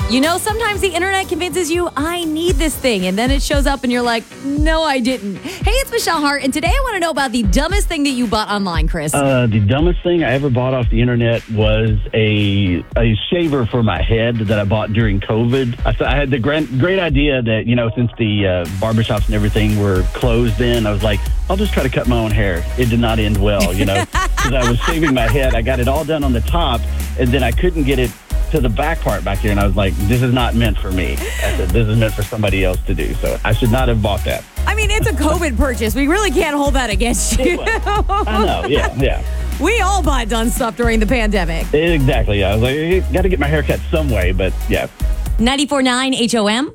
You know, sometimes the internet convinces you, I need this thing, and then it shows up and you're like, no, I didn't. Hey, it's Michelle Hart, and today I want to know about the dumbest thing that you bought online, Chris. The dumbest thing I ever bought off the internet was a shaver for my head that I bought during COVID. I had the great idea that, since the barbershops and everything were closed then, I was like, I'll just try to cut my own hair. It did not end well, because I was shaving my head. I got it all done on the top, and then I couldn't get it to the back part back here, and I was like, this is not meant for me. I said, this is meant for somebody else to do, so I should not have bought that. I mean, it's a COVID purchase. We really can't hold that against you. I know, yeah. We all bought done stuff during the pandemic. Exactly, yeah. I was like, got to get my hair cut some way, but yeah. 94.9 HOM.